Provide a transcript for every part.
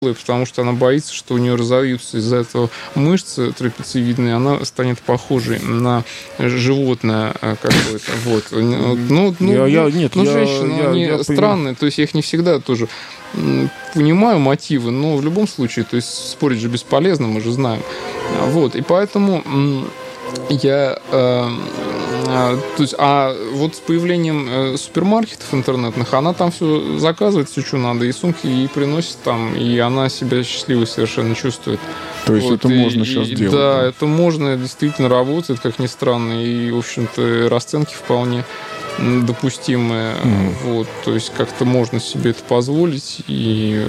потому что она боится, что у нее разовьются из-за этого мышцы трапециевидные, она станет похожей на животное какое-то. Вот. Женщины, они странные, то есть я их не всегда тоже понимаю мотивы, но в любом случае, то есть спорить же бесполезно, мы же знаем. Вот, и поэтому я... то есть, а вот с появлением супермаркетов интернетных, она там все заказывает, все, что надо, и сумки ей приносит там, и она себя счастливой совершенно чувствует. То есть вот, это можно сейчас делать? Да, это можно, действительно работает, как ни странно, и, в общем-то, расценки вполне допустимые. Вот, то есть как-то можно себе это позволить, и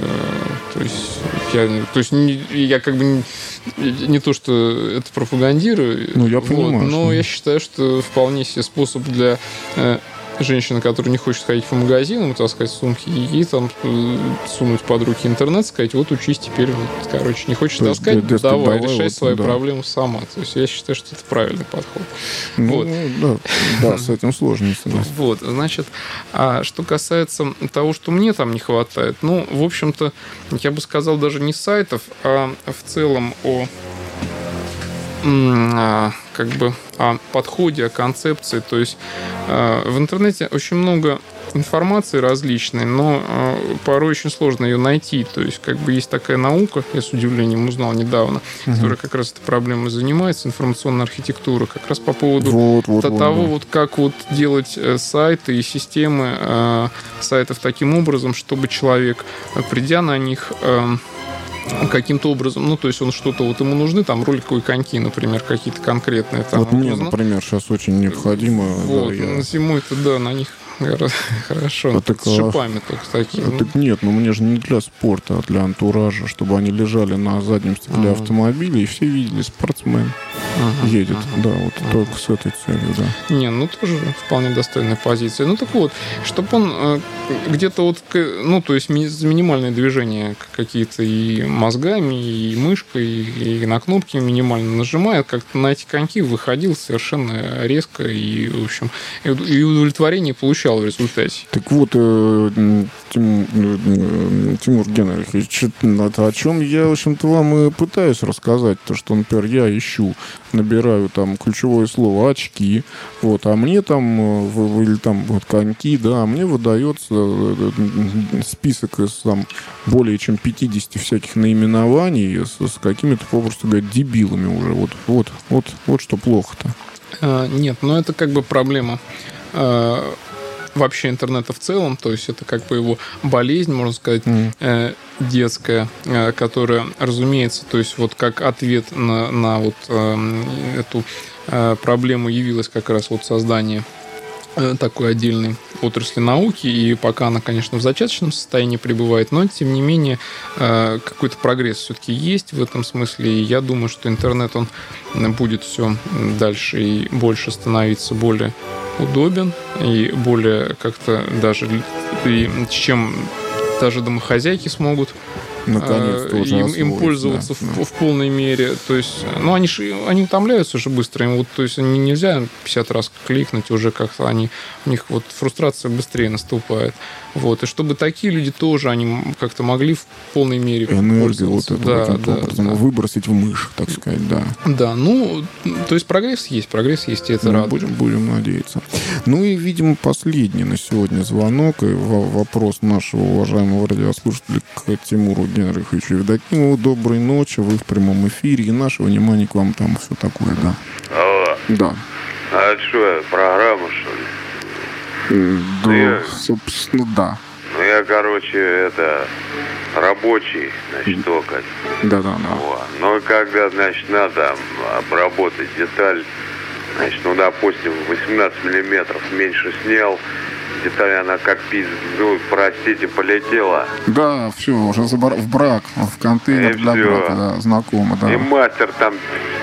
я как бы не то, что это пропагандирую, я понимаю, но я считаю, что вполне себе способ для женщины, которая не хочет ходить по магазинам, таскать сумки, и ей там сунуть под руки интернет, сказать, вот учись теперь, не хочешь таскать, давай, решай свои проблемы сама. То есть я считаю, что это правильный подход. Да, с этим сложно. Вот, значит, а что касается того, что мне там не хватает, в общем-то, я бы сказал, даже не сайтов, а в целом о подходе, о концепции. То есть в интернете очень много информации различной, но порой очень сложно ее найти. То есть есть такая наука, я с удивлением узнал недавно, которая как раз этой проблемой занимается, информационная архитектура, как раз по поводу того, как делать сайты и системы сайтов таким образом, чтобы человек, придя на них, каким-то образом, то есть он что-то, ему нужны там роликовые коньки, например, какие-то конкретные. Там, мне, например, сейчас очень необходимо. Зимой-то, на них хорошо. С шипами только такие. Так нет, мне же не для спорта, а для антуража, чтобы они лежали на заднем стекле автомобиля, и все видели, спортсмен едет. Да, только с этой целью, да. Тоже вполне достойная позиция. Так вот, чтобы он где-то то есть за минимальные движения какие-то и мозгами, и мышкой, и на кнопки минимально нажимает, как-то на эти коньки выходил совершенно резко и, в общем, и удовлетворение получал в результате. Так вот, Тимур Генрихович, о чем я, в общем-то, вам и пытаюсь рассказать, то, что, например, я набираю там ключевое слово очки, а мне там, или там коньки, а мне выдается список из там более чем 50 всяких наименований с какими-то, попросту говоря, дебилами уже. Вот что плохо-то. Нет, это проблема вообще интернета в целом, то есть это его болезнь, можно сказать, детская, которая, разумеется, то есть как ответ на эту проблему явилось как раз создание такой отдельной отрасли науки, и пока она, конечно, в зачаточном состоянии пребывает, но, тем не менее, какой-то прогресс все-таки есть в этом смысле, и я думаю, что интернет, он будет все дальше и больше становиться более удобен, и более как-то даже, чем даже домохозяйки смогут им пользоваться в полной мере. То есть, они утомляются уже быстро. То есть, нельзя 50 раз кликнуть, уже как-то у них фрустрация быстрее наступает. И чтобы такие люди тоже, они как-то могли в полной мере пользоваться. Выбросить в мышь, так сказать, да. Да, то есть прогресс есть, и это радует. Будем надеяться. И, видимо, последний на сегодня звонок и вопрос нашего уважаемого радиослушателя к Тимуру Генриховичу Евдокимову. Доброй ночи, вы в прямом эфире, и наше внимание к вам там все такое, да. Алло. Да. А что, программа, что ли? Да, собственно, да. Я, рабочий, только. Да. Но когда, надо обработать деталь, допустим, 18 миллиметров меньше снял, деталь, она как простите, полетела. Да, все, уже в брак, в контейнер для брака, да, знакомо, да. И мастер там...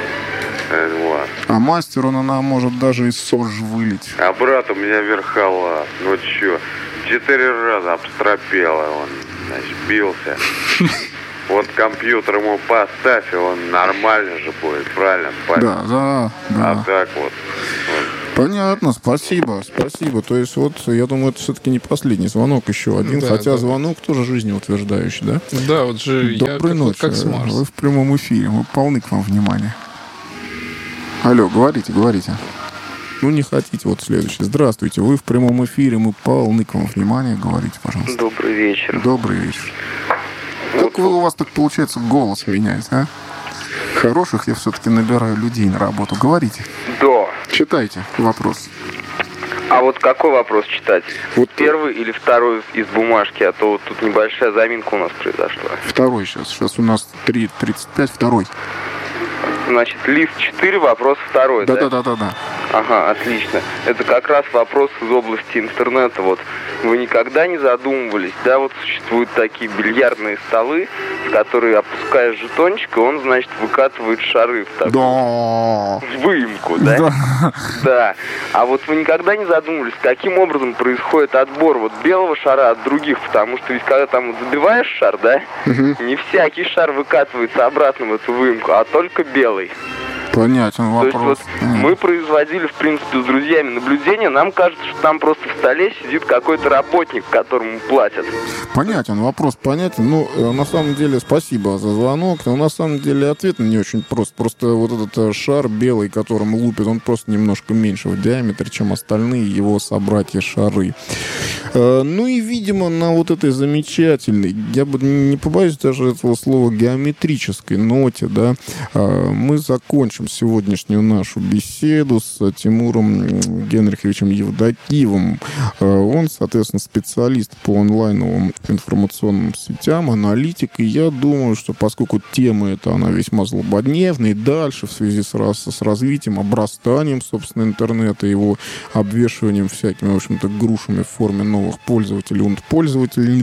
А мастер, она может даже из СОЖ вылить. А брат у меня верхолаз. 4 раза обстропело он, бился. Компьютер ему поставь, и он нормально же будет, правильно? Да. А так Понятно, спасибо. То есть вот, я думаю, это все-таки не последний звонок, еще один, Да, хотя да. звонок тоже жизнеутверждающий, да? Да, вот же Доброй я ночи. как с Марса. Вы в прямом эфире, мы полны к вам внимания. Алло, говорите. Ну, не хотите, вот следующий. Здравствуйте, вы в прямом эфире, мы полны к вам внимания. Говорите, пожалуйста. Добрый вечер. Добрый вечер. Как у вас так получается голос меняется, а? Хороших я все-таки набираю людей на работу. Говорите. Да. Читайте вопрос. А вот какой вопрос читать? Вот Первый или второй из бумажки? А то вот тут небольшая заминка у нас произошла. второй сейчас. Сейчас у нас 3:35, второй. Значит, лист 4, вопрос второй, да? Да. Ага, отлично. Это как раз вопрос из области интернета. Вот вы никогда не задумывались, да, вот существуют такие бильярдные столы, в которые опускаешь жетончик, и он, значит, выкатывает шары в такую Да. выемку, да? Да. А вот вы никогда не задумывались, каким образом происходит отбор вот белого шара от других? Потому что ведь когда там вот забиваешь шар, да, не всякий шар выкатывается обратно в эту выемку, а только белый. Понятен То есть вопрос. вот мы производили, в принципе, с друзьями наблюдения. Нам кажется, что там просто в столе сидит какой-то работник, которому платят. Понятен, вопрос понятен. Ну, на самом деле, спасибо за звонок. Но на самом деле ответ не очень прост. Просто вот этот шар белый, которым лупит, он просто немножко меньше в диаметре, чем остальные его собратья-шары. Ну и, видимо, на вот этой замечательной, я бы не побоюсь даже этого слова, геометрической ноте, да, мы закончим сегодняшнюю нашу беседу с Тимуром Генриховичем Евдокиевым. Он, соответственно, специалист по онлайновым информационным сетям, аналитик. И я думаю, что поскольку тема эта, она весьма злободневная, и дальше в связи с развитием, обрастанием, собственно, интернета, его обвешиванием всякими, в общем-то, грушами в форме новых пользователей, пользовательниц,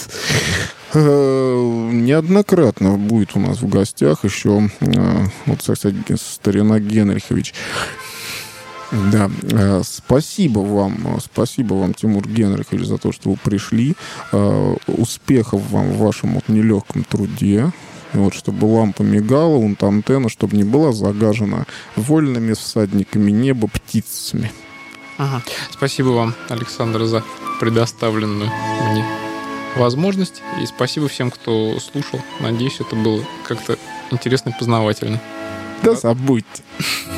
неоднократно будет у нас в гостях еще, вот, кстати, старина Генрихович. Да, спасибо вам, Тимур Генрихович, за то, что вы пришли. Успехов вам в вашем вот нелегком труде. Вот, чтобы лампа мигала, вон там антенна, чтобы не была загажена вольными всадниками неба птицами. Ага. Спасибо вам, Александр, за предоставленную мне возможность. И спасибо всем, кто слушал. Надеюсь, это было как-то интересно и познавательно. Да забудьте.